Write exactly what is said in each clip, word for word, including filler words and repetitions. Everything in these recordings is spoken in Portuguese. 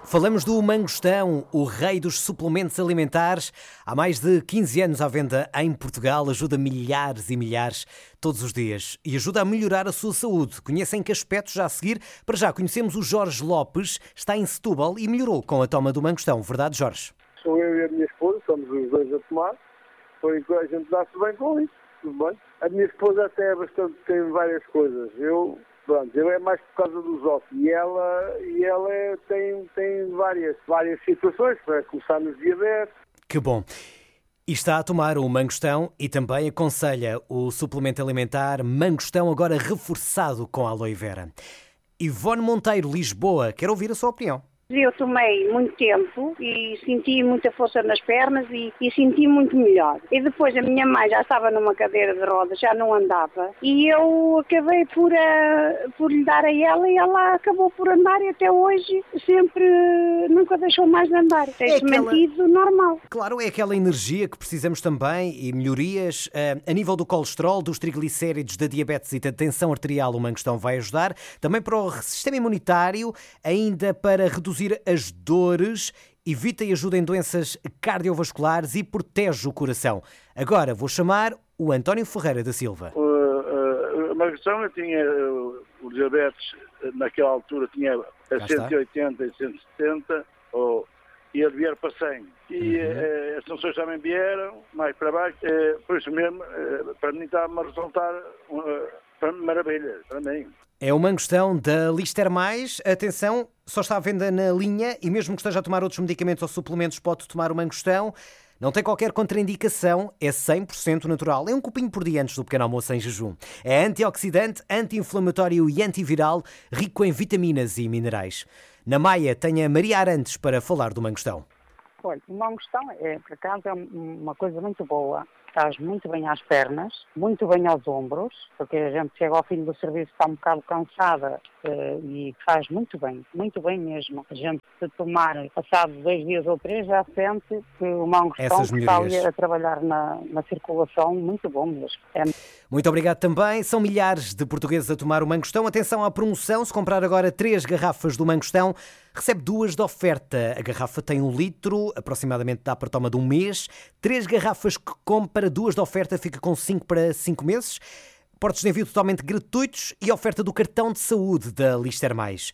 Falamos do mangostão, o rei dos suplementos alimentares. Há mais de quinze anos à venda em Portugal, ajuda milhares e milhares todos os dias e ajuda a melhorar a sua saúde. Conhecem que aspectos já a seguir? Para já conhecemos o Jorge Lopes, está em Setúbal e melhorou com a toma do mangostão. Verdade, Jorge? Sou eu e a minha esposa, somos os dois a tomar. Foi que a gente dá-se bem com isso, tudo bem. A minha esposa até é bastante, tem várias coisas. Eu... Pronto, eu é mais por causa dos ossos e ela, e ela é, tem, tem várias, várias situações, para começar nos diabetes. Que bom. E está a tomar o mangostão e também aconselha o suplemento alimentar mangostão agora reforçado com aloe vera. Ivone Monteiro, Lisboa, quero ouvir a sua opinião. Eu tomei muito tempo e senti muita força nas pernas e, e senti muito melhor. E depois a minha mãe já estava numa cadeira de rodas, já não andava. E eu acabei por, uh, por lhe dar a ela e ela acabou por andar e até hoje sempre nunca deixou mais de andar. Tem-se É aquela... mantido normal. Claro, é aquela energia que precisamos também e melhorias. Uh, a nível do colesterol, dos triglicéridos, da diabetes e da tensão arterial, o mangostão vai ajudar. Também para o sistema imunitário, ainda para reduzir as dores, evita e ajuda em doenças cardiovasculares e protege o coração. Agora vou chamar o António Ferreira da Silva. Uh, uh, a mangostão, eu tinha uh, o diabetes, naquela altura tinha a cento e oitenta e cento e setenta, oh, ia de vier para cem. E uhum. uh, as sanções também vieram, mais para baixo, uh, por isso mesmo, uh, para mim está-me a resultar uh, para maravilha, para mim. É o mangostão da Lister Mais. Atenção, só está à venda na linha e mesmo que esteja a tomar outros medicamentos ou suplementos, pode tomar o mangostão. Não tem qualquer contraindicação, é cem por cento natural. É um copinho por dia antes do pequeno almoço em jejum. É antioxidante, anti-inflamatório e antiviral, rico em vitaminas e minerais. Na Maia tem a Maria Arantes para falar do mangostão. Olha, o mangostão, é, por acaso, é uma coisa muito boa. Faz muito bem às pernas, muito bem aos ombros, porque a gente chega ao fim do serviço, está um bocado cansada uh, e faz muito bem, muito bem mesmo. A gente, se tomar passado dois dias ou três, já sente que o mangostão está ali a trabalhar na, na circulação, muito bom mesmo. É... Muito obrigado também. São milhares de portugueses a tomar o mangostão. Atenção à promoção, se comprar agora três garrafas do mangostão, recebe duas de oferta. A garrafa tem um litro, aproximadamente dá para toma de um mês. Três garrafas que compra, duas de oferta, fica com cinco para cinco meses. Portos de envio totalmente gratuitos e oferta do cartão de saúde da Lister Mais.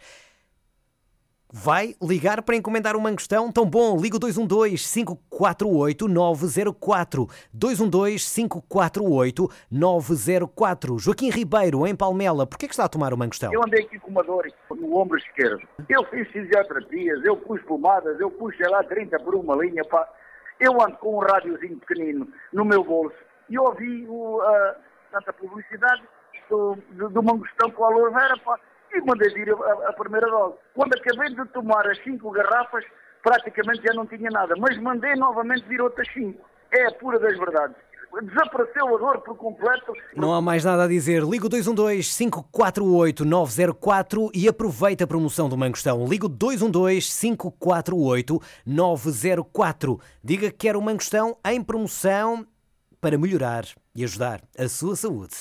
Vai ligar para encomendar um mangostão? Tão bom, liga o dois um dois, cinco quatro oito, nove zero quatro. dois um dois, cinco quatro oito, nove zero quatro. Joaquim Ribeiro, em Palmela, porquê é que está a tomar o mangostão? Eu andei aqui com uma dor no ombro esquerdo. Eu fiz fisioterapias, eu pus pomadas, eu pus, sei lá, trinta por uma linha, pá. Eu ando com um rádiozinho pequenino no meu bolso e ouvi o, uh, tanta publicidade do, do, do mangostão com a aloe vera, pá. E mandei vir a, a primeira dose. Quando acabei de tomar as cinco garrafas, praticamente já não tinha nada. Mas mandei novamente vir outras cinco. É a pura das verdades. Desapareceu a dor por completo. Não há mais nada a dizer. Liga o dois um dois, cinco quatro oito, nove zero quatro e aproveita a promoção do mangostão. Liga o dois um dois, cinco quatro oito, nove zero quatro. Diga que quer o mangostão em promoção para melhorar e ajudar a sua saúde.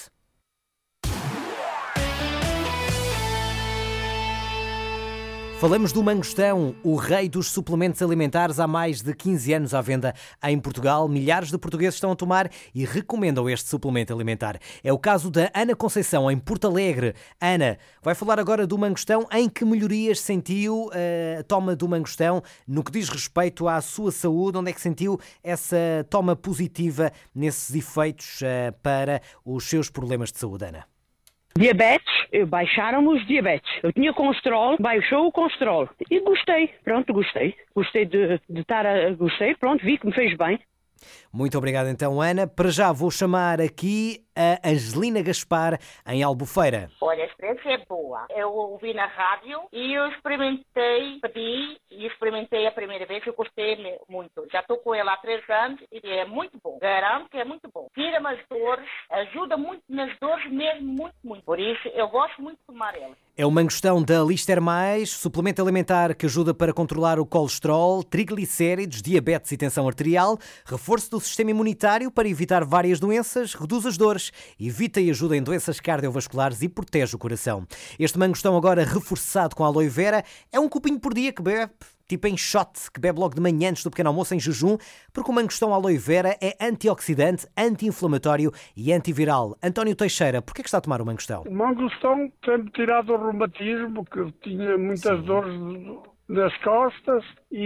Falamos do mangostão, o rei dos suplementos alimentares, há mais de quinze anos à venda em Portugal. Milhares de portugueses estão a tomar e recomendam este suplemento alimentar. É o caso da Ana Conceição, em Porto Alegre. Ana, vai falar agora do mangostão. Em que melhorias sentiu a toma do mangostão no que diz respeito à sua saúde? Onde é que sentiu essa toma positiva nesses efeitos para os seus problemas de saúde, Ana? Diabetes, baixaram os diabetes. Eu tinha colesterol, baixou o colesterol. E gostei, pronto, gostei. Gostei de, de estar a... Gostei, pronto, vi que me fez bem. Muito obrigado então, Ana. Para já vou chamar aqui a Angelina Gaspar, em Albufeira. Olha, a experiência é boa. Eu ouvi na rádio e eu experimentei, pedi e experimentei a primeira vez. Eu gostei muito. Já estou com ela há três anos e é muito bom. Garanto que é muito bom. Tira-me as dores, ajuda muito nas dores mesmo, muito, muito. Por isso, eu gosto muito de tomar ela. É o mangostão da Lister Mais, suplemento alimentar que ajuda para controlar o colesterol, triglicéridos, diabetes e tensão arterial, reforço do sistema imunitário para evitar várias doenças, reduz as dores, evita e ajuda em doenças cardiovasculares e protege o coração. Este mangostão agora reforçado com aloe vera é um copinho por dia que bebe tipo em shot, que bebe logo de manhã antes do pequeno almoço em jejum, porque o mangostão aloe vera é antioxidante, anti-inflamatório e antiviral. António Teixeira, porquê é que está a tomar o mangostão? O mangostão tem-me tirado o reumatismo, que eu tinha muitas Sim. dores nas costas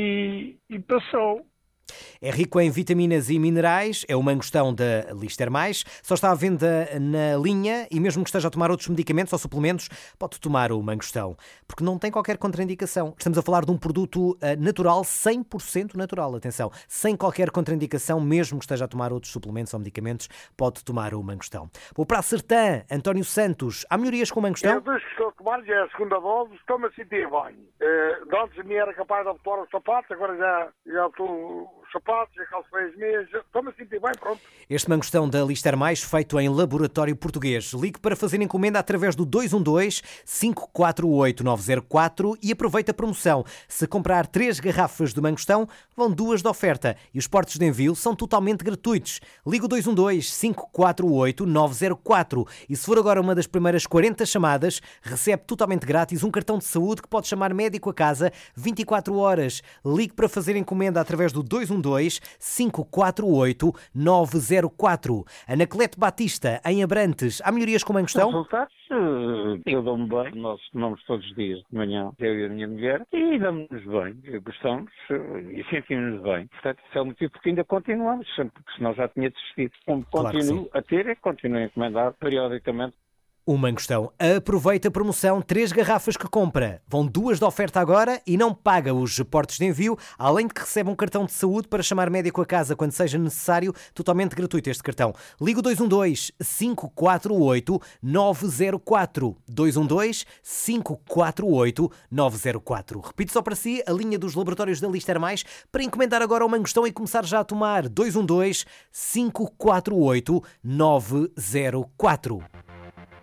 e, e passou. É rico em vitaminas e minerais, é o mangostão da Lister Mais, só está à venda na linha e mesmo que esteja a tomar outros medicamentos ou suplementos, pode tomar o mangostão, porque não tem qualquer contraindicação. Estamos a falar de um produto natural, cem por cento natural, atenção, sem qualquer contraindicação, mesmo que esteja a tomar outros suplementos ou medicamentos, pode tomar o mangostão. Vou para a Sertã, António Santos, há melhorias com o mangostão? Eu desde que estou a tomar, já é a segunda dose, estou-me a sentir bem. Uh, antes me era capaz de abotoar os sapatos, agora já, já estou... os sapatos, já calço bem as meias, estou-me a sentir bem, pronto. Este mangostão da Lister Mais, feito em laboratório português. Ligue para fazer encomenda através do dois um dois, cinco quatro oito, nove zero quatro e aproveita a promoção. Se comprar três garrafas do mangostão, vão duas de oferta e os portos de envio são totalmente gratuitos. Ligue o dois um dois, cinco quatro oito, nove zero quatro e se for agora uma das primeiras quarenta chamadas, recebe totalmente grátis um cartão de saúde que pode chamar médico a casa vinte e quatro horas. Ligue para fazer encomenda através do dois um dois, cinco quatro oito, nove zero quatro. Anacleto Batista, em Abrantes, há melhorias com o mangostão? Os resultados, eu dou-me bem, nós tomamos todos os dias de manhã, eu e a minha mulher, e damos-nos bem, gostamos e sentimos-nos bem. Portanto, isso é o motivo porque ainda continuamos, porque senão já tinha desistido. Como Claro continuo a ter, é que continuo a encomendar periodicamente. O mangostão. Aproveita a promoção, três garrafas que compra. Vão duas de oferta agora e não paga os portos de envio, além de que recebe um cartão de saúde para chamar médico a casa quando seja necessário, totalmente gratuito este cartão. Liga o dois um dois, cinco quatro oito, nove zero quatro. dois um dois, cinco quatro oito, nove zero quatro. Repito só para si a linha dos laboratórios da Lister Mais para encomendar agora o mangostão e começar já a tomar. dois um dois, cinco quatro oito, nove zero quatro.